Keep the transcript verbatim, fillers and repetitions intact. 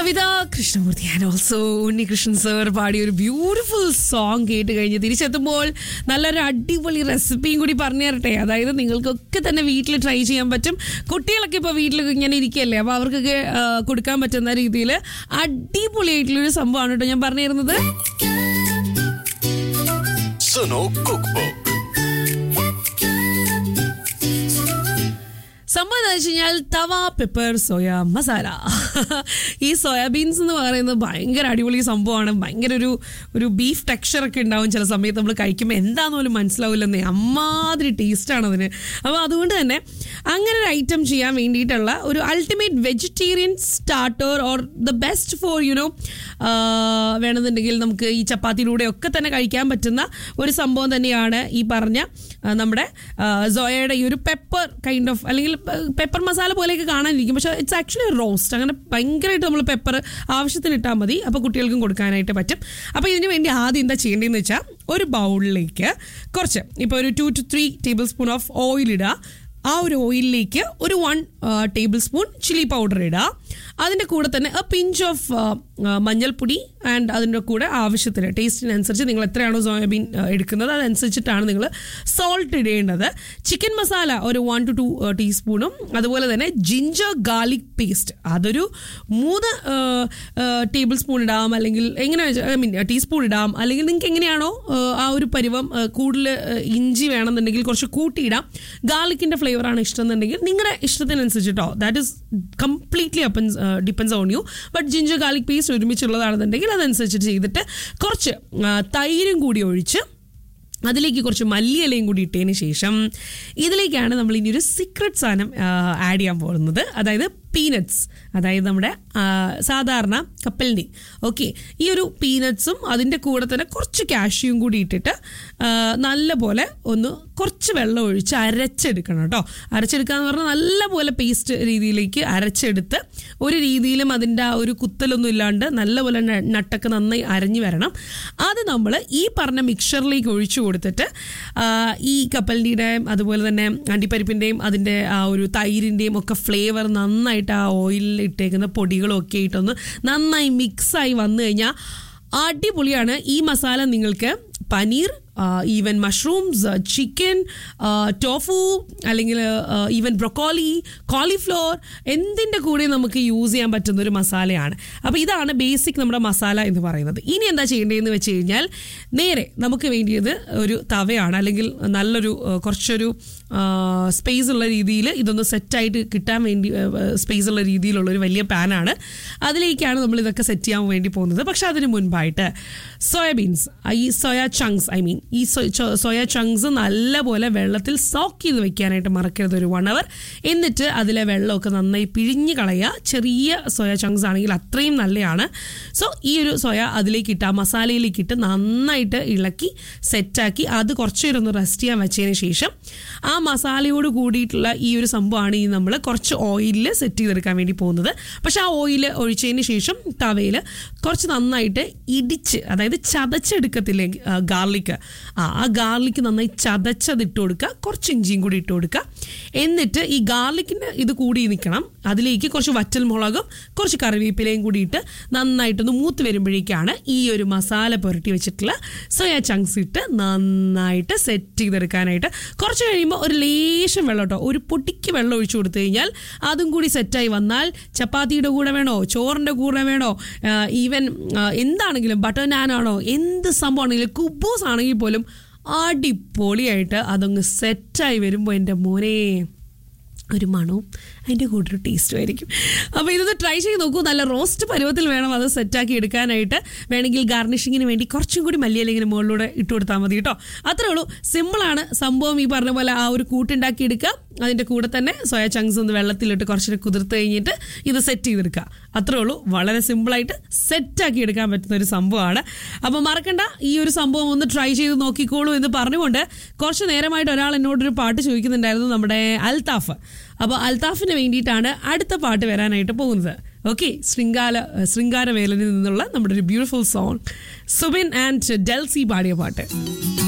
Kavitha Krishnamurthy and also Unnikrishnan sir പാടിയ ഒരു beautiful song കേട്ട് കഴിഞ്ഞ് തിരിച്ചെത്തുമ്പോൾ നല്ലൊരു അടിപൊളി റെസിപ്പിയും കൂടി പറഞ്ഞു തരട്ടെ. അതായത് നിങ്ങൾക്കൊക്കെ തന്നെ വീട്ടിൽ ട്രൈ ചെയ്യാൻ പറ്റും. കുട്ടികളൊക്കെ ഇപ്പോൾ വീട്ടിൽ ഇങ്ങനെ ഇരിക്കുകയല്ലേ, അപ്പോൾ അവർക്കൊക്കെ കൊടുക്കാൻ പറ്റുന്ന രീതിയിൽ അടിപൊളിയായിട്ടുള്ളൊരു സംഭവമാണ് കേട്ടോ ഞാൻ പറഞ്ഞു തരുന്നത്. Suno cook book. സംഭവം എന്താ വെച്ച് കഴിഞ്ഞാൽ തവ പെപ്പർ സോയ മസാല. ഈ സോയാബീൻസ് എന്ന് പറയുന്നത് ഭയങ്കര അടിപൊളി സംഭവമാണ്. ഭയങ്കര ഒരു ഒരു ബീഫ് ടെക്സ്ചറൊക്കെ ഉണ്ടാവും ചില സമയത്ത് നമ്മൾ കഴിക്കുമ്പോൾ. എന്താണെന്ന് പോലും മനസ്സിലാവില്ലെന്നേ, അമ്മാതിരി ടേസ്റ്റാണ് അതിന്. അപ്പോൾ അതുകൊണ്ട് തന്നെ അങ്ങനെ ഒരു ഐറ്റം ചെയ്യാൻ വേണ്ടിയിട്ടുള്ള ഒരു ultimate vegetarian starter or the best for you know വേണമെന്നുണ്ടെങ്കിൽ നമുക്ക് ഈ ചപ്പാത്തിയിലൂടെ ഒക്കെ തന്നെ കഴിക്കാൻ പറ്റുന്ന ഒരു സംഭവം തന്നെയാണ് ഈ പറഞ്ഞ നമ്മുടെ സോയയുടെ ഈ ഒരു പെപ്പർ കൈൻഡ് ഓഫ്, അല്ലെങ്കിൽ പെപ്പർ മസാല പോലെയൊക്കെ കാണാനിരിക്കും, പക്ഷേ ഇറ്റ്സ് ആക്ച്വലി റോസ്റ്റ്. അങ്ങനെ ഭയങ്കരമായിട്ട് നമ്മൾ പെപ്പർ ആവശ്യത്തിന് ഇട്ടാൽ മതി. അപ്പോൾ കുട്ടികൾക്കും കൊടുക്കാനായിട്ട് പറ്റും. അപ്പോൾ ഇതിന് വേണ്ടി ആദ്യം എന്താ ചെയ്യേണ്ടതെന്ന് വെച്ചാൽ ഒരു ബൗളിലേക്ക് കുറച്ച് ഇപ്പോൾ ഒരു to to three table spoon of oil ഇടുക. ആ ഒരു ഓയിലിലേക്ക് ഒരു one table spoon chilli powder ഇടുക. അതിൻ്റെ കൂടെ തന്നെ എ പിഞ്ച് ഓഫ് മഞ്ഞൾപ്പൊടി ആൻഡ് അതിൻ്റെ കൂടെ ആവശ്യത്തിന് ടേസ്റ്റിനനുസരിച്ച് നിങ്ങൾ എത്രയാണോ സോയാബീൻ എടുക്കുന്നത് അതനുസരിച്ചിട്ടാണ് നിങ്ങൾ സോൾട്ട് ഇടേണ്ടത്. ചിക്കൻ മസാല ഒരു വൺ ടു ടു ടീസ്പൂണും അതുപോലെ തന്നെ ജിഞ്ചർ ഗാർലിക് പേസ്റ്റ് അതൊരു മൂന്ന് ടേബിൾ സ്പൂൺ ഇടാം, അല്ലെങ്കിൽ എങ്ങനെ ഐ മീൻ ടീസ്പൂൺ ഇടാം, അല്ലെങ്കിൽ നിങ്ങൾക്ക് എങ്ങനെയാണോ ആ ഒരു പരുവം കൂടുതൽ ഇഞ്ചി വേണമെന്നുണ്ടെങ്കിൽ കുറച്ച് കൂട്ടിയിടാം. ഗാർലിക്കിൻ്റെ ഫ്ലേവറാണ് ഇഷ്ടം എന്നുണ്ടെങ്കിൽ നിങ്ങളുടെ ഇഷ്ടത്തിനനുസരിച്ചിട്ടോ, that is completely അപ്പൻസ് depends on you. But ginger garlic paste ഒരുമിച്ചുള്ളതാണെന്നുണ്ടെങ്കിൽ അതനുസരിച്ചിട്ട് ചെയ്തിട്ട് കുറച്ച് തൈരും കൂടി ഒഴിച്ച് അതിലേക്ക് കുറച്ച് മല്ലിയിലയും കൂടി ഇട്ടതിന് ശേഷം ഇതിലേക്കാണ് നമ്മൾ ഇനി ഒരു സീക്രട്ട് സാധനം ആഡ് ചെയ്യാൻ പോകുന്നത്. അതായത് പീനട്സ്, അതായത് നമ്മുടെ സാധാരണ കപ്പലിൻ്റെ ഓക്കെ ഈ ഒരു പീനട്സും അതിൻ്റെ കൂടെ തന്നെ കുറച്ച് കാഷ്യൂം കൂടി ഇട്ടിട്ട് നല്ലപോലെ ഒന്ന് കുറച്ച് വെള്ളം ഒഴിച്ച് അരച്ചെടുക്കണം കേട്ടോ. അരച്ചെടുക്കുക എന്ന് പറഞ്ഞാൽ നല്ലപോലെ പേസ്റ്റ് രീതിയിലേക്ക് അരച്ചെടുത്ത് ഒരു രീതിയിലും അതിൻ്റെ ആ ഒരു കുത്തലൊന്നും ഇല്ലാണ്ട് നല്ലപോലെ നട്ടൊക്കെ നന്നായി അരഞ്ഞു വരണം. അത് നമ്മൾ ഈ പറഞ്ഞ മിക്സറിലേക്ക് ഒഴിച്ചു കൊടുത്തിട്ട് ഈ കപ്പലിൻ്റെയും അതുപോലെ തന്നെ അണ്ടിപ്പരിപ്പിൻ്റെയും അതിൻ്റെ ആ ഒരു തൈരിൻ്റെയും ഒക്കെ ഫ്ലേവർ നന്നായിട്ട് ആ ഓയിലിൽ ഇട്ടേക്കുന്ന പൊടികളും ഒക്കെ ആയിട്ടൊന്ന് നന്നായി മിക്സായി വന്നു കഴിഞ്ഞാൽ അടിപൊളിയാണ്. ഈ മസാല നിങ്ങൾക്ക് paneer, even mushrooms, chicken, tofu, അല്ലെങ്കിൽ ഈവൻ ബ്രൊക്കോളി, കോളിഫ്ലവർ എന്തിൻ്റെ കൂടെ നമുക്ക് യൂസ് ചെയ്യാൻ പറ്റുന്ന ഒരു മസാലയാണ്. അപ്പോൾ ഇതാണ് ബേസിക് നമ്മുടെ മസാല എന്ന് പറയുന്നത്. ഇനി എന്താ ചെയ്യേണ്ടതെന്ന് വെച്ച് കഴിഞ്ഞാൽ നേരെ നമുക്ക് വേണ്ടിയത് ഒരു തവയാണ്, അല്ലെങ്കിൽ നല്ലൊരു കുറച്ചൊരു സ്പേസ് ഉള്ള രീതിയിൽ ഇതൊന്ന് സെറ്റായിട്ട് കിട്ടാൻ വേണ്ടി സ്പേസ് ഉള്ള രീതിയിലുള്ളൊരു വലിയ പാനാണ്. അതിലേക്കാണ് നമ്മൾ ഇതൊക്കെ സെറ്റ് ചെയ്യാൻ വേണ്ടി പോകുന്നത്. പക്ഷെ അതിന് മുൻപായിട്ട് സോയാബീൻസ്, ഈ സോയ ചങ്ക്സ് ഐ മീൻ ഈ സോയ ചങ്ക്സ് നല്ലപോലെ വെള്ളത്തിൽ സോക്ക് ചെയ്ത് വെക്കാനായിട്ട് മറക്കരുത് ഒരു വൺ അവർ. എന്നിട്ട് അതിലെ വെള്ളമൊക്കെ നന്നായി പിഴിഞ്ഞ് കളയുക. ചെറിയ സോയ ചങ്ക്സ് ആണെങ്കിൽ അത്രയും നല്ലതാണ്. സോ ഈ ഒരു സോയ അതിലേക്ക് ഇട്ട് ആ മസാലയിലേക്ക് ഇട്ട് നന്നായിട്ട് ഇളക്കി സെറ്റാക്കി അത് കുറച്ച് നേരം ഒന്ന് റെസ്റ്റ് ചെയ്യാൻ വെച്ചതിന് ശേഷം ആ മസാലയോട് കൂടിയിട്ടുള്ള ഈ ഒരു സംഭവമാണ് ഈ നമ്മൾ കുറച്ച് ഓയിലിൽ സെറ്റ് ചെയ്തെടുക്കാൻ വേണ്ടി പോകുന്നത്. പക്ഷെ ആ ഓയിൽ ഒഴിച്ചതിന് ശേഷം തവയിൽ കുറച്ച് നന്നായിട്ട് ഇടിച്ച്, അതായത് ചതച്ചെടുക്കത്തില്ലേ ഗാർലിക്ക്, ആ ആ ഗാർലിക്ക് നന്നായി ചതച്ചത് ഇട്ട് കൊടുക്കുക. കുറച്ച് ഇഞ്ചിയും കൂടി ഇട്ട് കൊടുക്കുക. എന്നിട്ട് ഈ ഗാർലിക്കിൻ്റെ ഇത് കൂടി നിൽക്കണം. അതിലേക്ക് കുറച്ച് വറ്റൽ മുളകും കുറച്ച് കറിവേപ്പിലയും കൂടി ഇട്ട് നന്നായിട്ടൊന്ന് മൂത്ത് വരുമ്പോഴേക്കാണ് ഈ ഒരു മസാല പുരട്ടി വെച്ചിട്ടുള്ള സോയ ചങ്ക്സ് ഇട്ട് നന്നായിട്ട് സെറ്റ് ചെയ്തെടുക്കാനായിട്ട്. കുറച്ച് കഴിയുമ്പോൾ ഒരു ലേശം വെള്ളം കേട്ടോ, ഒരു പൊട്ടിക്ക് വെള്ളം ഒഴിച്ചു കൊടുത്തു കഴിഞ്ഞാൽ അതും കൂടി സെറ്റായി വന്നാൽ ചപ്പാത്തിയുടെ കൂടെ വേണോ, ചോറിൻ്റെ കൂടെ വേണോ, ഈവൻ എന്താണെങ്കിലും ബട്ടർ നാൻ ആണോ, എന്ത് സംഭവമാണെങ്കിലും കുബൂസ് ആണെങ്കിൽ പോലും അടിപൊളിയായിട്ട് അതങ്ങ് സെറ്റായി വരുമ്പോൾ എൻ്റെ മോനെ ഒരു മണവും അതിൻ്റെ കൂടെ ഒരു ടേസ്റ്റും ആയിരിക്കും. അപ്പോൾ ഇതൊന്ന് ട്രൈ ചെയ്ത് നോക്കൂ. നല്ല റോസ്റ്റ് പരുവത്തിൽ വേണം അത് സെറ്റാക്കി എടുക്കാനായിട്ട്. വേണമെങ്കിൽ ഗാർണിഷിങ്ങിന് വേണ്ടി കുറച്ചും കൂടി മല്ലിയില ഇങ്ങനെ മുകളിലൂടെ ഇട്ട് കൊടുത്താൽ മതി കേട്ടോ. അത്രേ ഉള്ളൂ, സിമ്പിളാണ് സംഭവം. ഈ പറഞ്ഞ പോലെ ആ ഒരു കൂട്ടുണ്ടാക്കി എടുക്കുക. അതിൻ്റെ കൂടെ തന്നെ സോയ ചങ്ക്സ് ഒന്ന് വെള്ളത്തിലിട്ട് കുറച്ചിട്ട് കുതിർത്ത് കഴിഞ്ഞിട്ട് ഇത് സെറ്റ് ചെയ്തെടുക്കുക. അത്രേ ഉള്ളൂ, വളരെ സിമ്പിളായിട്ട് സെറ്റാക്കി എടുക്കാൻ പറ്റുന്ന ഒരു സംഭവമാണ്. അപ്പോൾ മറക്കണ്ട, ഈ ഒരു സംഭവം ഒന്ന് ട്രൈ ചെയ്ത് നോക്കിക്കോളൂ എന്ന് പറഞ്ഞുകൊണ്ട് കുറച്ച് നേരമായിട്ട് ഒരാൾ എന്നോടൊരു പാട്ട് ചോദിക്കുന്നുണ്ടായിരുന്നു, നമ്മുടെ അൽത്താഫ്. അപ്പോൾ അൽത്താഫിന് വേണ്ടിയിട്ടാണ് അടുത്ത പാട്ട് വരാനായിട്ട് പോകുന്നത്. ഓക്കെ, ശൃംഗാര ശൃംഗാരവേലനിൽ നിന്നുള്ള നമ്മുടെ ഒരു beautiful song Subin and Delcy പാടിയ പാട്ട്.